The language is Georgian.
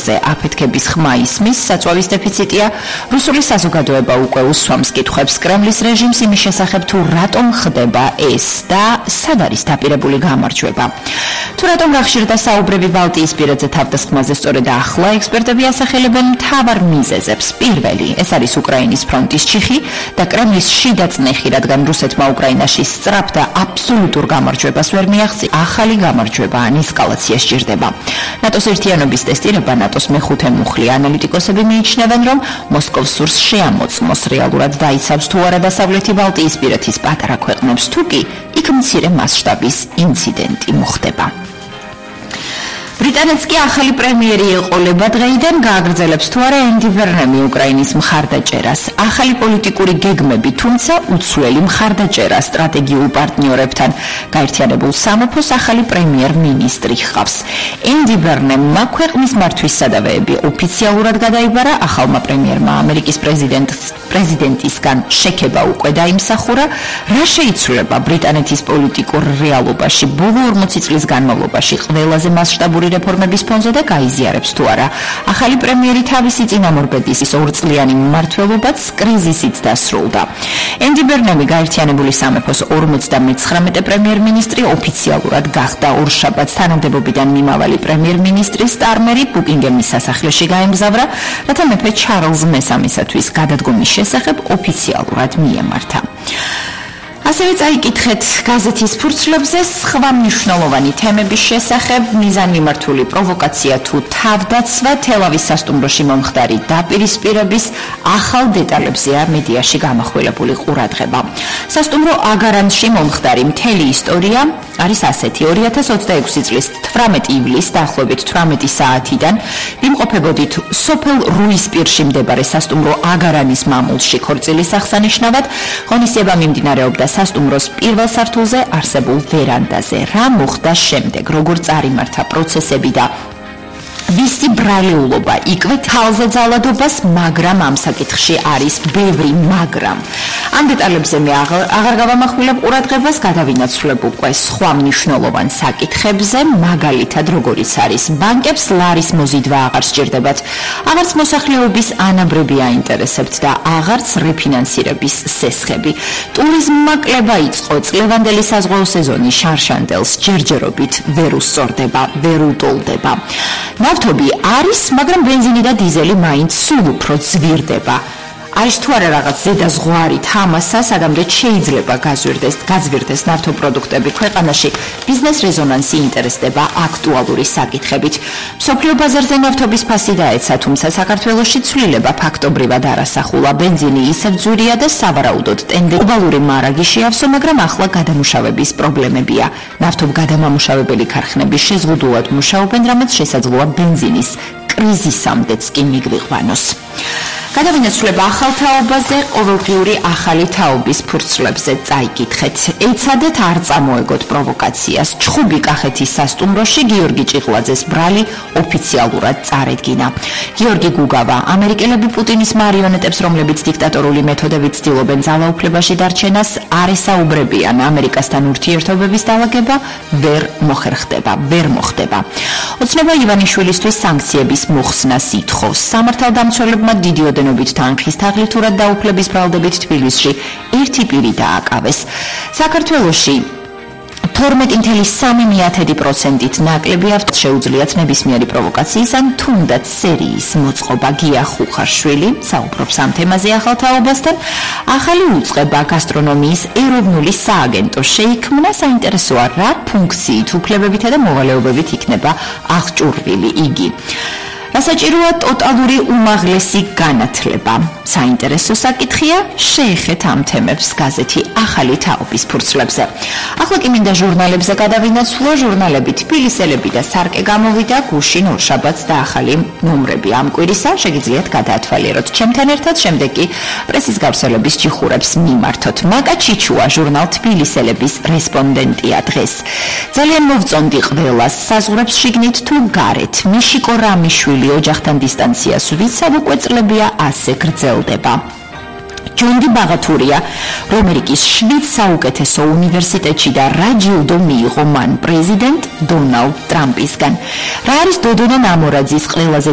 სადგურზე აფეთქების ხმა ისმის, საწვავის დეფიციტია, რუსული საზოგადოება უკვე უსვამს კითხვებს კრემლის რეჟიმს იმის შესახებ თუ რატომ ხდება ეს და სად არის დაპირებული გამარჯვება. თუ რატომ გახშირდა საუბრები ბალტიისპირეთზე თავდასხმაზე სწორედ ახლა ექსპერტები ასახელებენ მთავარ მიზეზებს. პირველი, ეს არის უკრაინის ფრონტის ჩიხი და კრემლის შიდა წნეხი, რადგან რუსეთმა უკრაინაში სწრაფ და აბსოლუტურ გამარჯვებას ვერ მიაღწია, ახალი გამარჯვება ან ესკალაცია სჭირდება. ნატოს ერთიანობის ტესტირება ნატოს მეხუთე მუხლი ანალიტიკოსები მიიჩნევენ, რომ მოსკოვს სურს შეამოწმოს რეალურად დაიცავს თუ არა დასავლეთი ბალტიისპირეთის პატარა ქვეყნებს, თუ კი იქ მცირე მასშტაბის ინციდენტი მოხდება. ბრიტანეთს კი ახალი პრემიერი ეყოლება დღეიდან გააგრძელებს თუ არა ენდი ბერნემი უკრაინის მხარდაჭერას. ახალი პოლიტიკური გეგმები, თუმცა უცვლელი მხარდაჭერა სტრატეგიულ პარტნიორებთან გაერთიანებულ სამეფოს ახალი პრემიერ-მინისტრი ჰყავს. ენდი ბერნემმა ქვეყნის მართვის სადავეები ოფიციალურად გადაიბარა, ახალმა პრემიერმა ამერიკის პრეზიდენტისგან შექება უკვე დაიმსახურა, რა შეიცვლება ბრიტანეთის პოლიტიკურ რეალობაში ბოლო 40 წლის განმავლობაში ყველაზე მასშტაბური რეფორმების ფონზე და გაიზიარებს თუ არა ახალი პრემიერი თავისი წინამორბედის ორწლიანი მმართველობაც კრიზისით დასრულდა. ენდი ბერნემი გაერთიანებული სამეფოს 59 პრემიერ-მინისტრი ოფიციალურად გახდა ორშაბათს თანამდებობიდან მიმავალი პრემიერ-მინისტრი სტარმერი ბუკინგემის სასახლეში გაემგზავრა, რათა მეფე ჩარლზ მესამისათვის გადადგომის შესახებ ოფიციალურად მიემართა. ასევე წაიკითხეთ გაზეთის ფურცლებზე სხვა მნიშვნელოვანი თემების შესახებ, მიზანმიმართული პროვოკაცია თუ თავდაცვა, თელავის სასტუმროში მომხდარი დაპირისპირების ახალ დეტალებზეა მედიაში გამახვილებული ყურადღება. სასტუმრო აგარანში მომხდარი მთელი ისტორია არის ასეთი. 2026 წლის 18 ივლისს დაახლოებით 18 საათიდან ვიმყოფებოდით სოფელ რუისპირში მდებარე სასტუმრო აგარანის მამულში ქორწილის აღსანიშნავად. ღონისძიება მიმდინარეობდა სასტუმროს პირველ სართულზე არსებულ ვერანდაზე. რა მოხდა შემდეგ, როგორ წარიმართა პროცესები და ვისი ბრალეულობა იკვე თავზე ძალადობას, მაგრამ ამ საკითხში არის ბევრი მაგრამ. ამ დეტალებზე მე აღარ გავამახვილებ ყურადღებას, გადავინაცვლებ უკვე სხვა მნიშვნელოვან საკითხებზე, მაგალითად როგორიც არის ბანკებს ლარის მოზიდვა აღარ სჭირდებათ, აღარც მოსახლეობის ანაბრები აინტერესებთ და აღარც რეფინანსირების სესხები. ტურიზმმა კლება იწყო, წლევანდელი საზღვაო სეზონი შარშანდელს ჯერჯერობით ვერ უსწორდება, ვერ უტოლდება. ნავთობი არის, მაგრამ ბენზინი და დიზელი მაინც სულ უფრო ძვირდება. არის თუ არა რაღაც ზედაზღვარი თამასა, სადამდე შეიძლება გაძვირდეს ნავთობპროდუქტები ქვეყანაში, ბიზნეს რეზონანსი ინტერესდება აქტუალური საკითხებით. მსოფლიო ბაზარზე ნავთობის ფასი დაეცა, თუმცა საქართველოში ცვლილება ფაქტობრივად არ ასახულა. ბენზინი ისევ ძვირია და სავარაუდოდ გლობალური მარაგი შეავსო, მაგრამ ახლა გადამუშავების პრობლემებია. ნავთობგადამამუშავებელი ქარხნები შეზღუდულად მუშაობენ, რამაც შესაძლოა ბენზინის კრიზისამდეც კი მიგვიყვანოს. გადავინაცვლებ ახალ თაობაზე, ყოველდღიური ახალი თაობის ფურცლებზე წაიკითხეთ. ეცადეთ არ წამოეგოთ პროვოკაციას. ჩხუბი კახეთის სასტუმროში გიორგი ჭიღლაძეს ბრალი ოფიციალურად წარედგინა. გიორგი გუგავა, ამერიკელები პუტინის მარიონეტებს, რომლებიც დიქტატორული მეთოდებით ცდილობენ ძალაუფლებაში დარჩენას, არ ესაუბრებიან ამერიკასთან ურთიერთობების დალაგება ვერ მოხდება. ოცნება ივანიშვილისთვის სანქციების მოხსნას ითხოვს. სამართალდამცველებმა დიდი ოდენობით თანხის თაღლითურად დაუფლების ბრალდებით თბილისში ერთი პირი დააკავეს. საქართველოში 12.3%-ით ნაკლები ავტოს შეუძლიათ ნებისმიერი პროვოკაციის ან თუნდაც სერიის მოწყობა. გია ხუხარშვილი საუბრობს ამ თემაზე ახალ თაობასთან. ახალი უწყება გასტრონომიის ეროვნული სააგენტო შეიქმნა, საინტერესოა რა ფუნქციით, უფლებებითა და მოვალეობებით იქნება აღჭურვილი იგი. რასაჭიროა ტოტალური უმაღლესი განათლება. საინტერესო საკითხია, შეეხეთ ამ თემებს გაზეთი ახალი თაობის ფურცლებზე. ახლა კი მინდა ჟურნალებზე გადავინაცვლო. ჟურნალები თბილისელები და სარკე გამოვიდა, გუშინ ორშაბათს და ახალი ნომრები ამ კვირისა შეგიძლიათ გადაათვალიეროთ. ჩემთან ერთად შემდეგ კი პრესის გავრცელების ჯიხურებს მიმართოთ. მაკა ჩიჩუა ჟურნალ თბილისელების რესპონდენტია დღეს. ძალიან მოვწონდი ყველას, საზღვრებს შიგნით თუ გარეთ. მიშიკო რამიშვილი ოჯახთან დისტანციას ვიცავ, უკვე წლებია ასე გრძელდება. ჯონდი ბაღათურია, რომ ამერიკის 7 საუკეთესო უნივერსიტეტში და რა ჯილდო მიიღო მან პრეზიდენტ დონალდ ტრამპისგან. რა არის დოდონა ნამორაძის ყველაზე